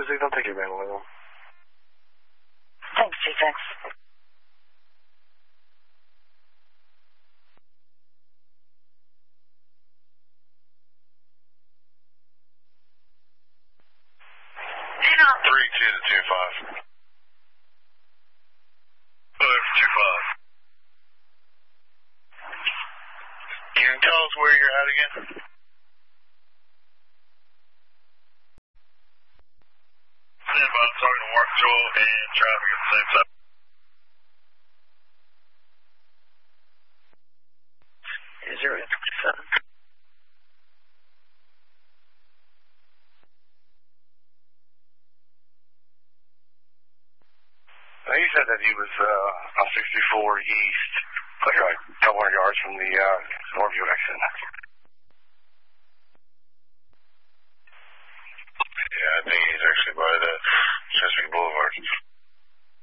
Susie. Don't take your man with him. Thanks, G-Tex. Dino. 3-2-5. 5-2-5. Can you tell us where you're at again? Stand by, talking to Mark Joel and traffic at the same time. Is there a 27? He said that he was on 64 East, like a couple hundred yards from the Northview exit.